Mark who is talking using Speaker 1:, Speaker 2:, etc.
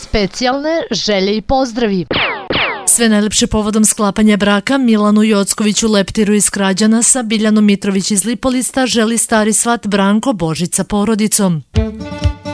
Speaker 1: specijalne želje i pozdravi.
Speaker 2: Sve najlepše povodom sklapanja braka Milanu Jockoviću Leptiru iz Krađanasa, Biljanu Mitrović iz Lipolista želi stari svat Branko Božić sa porodicom.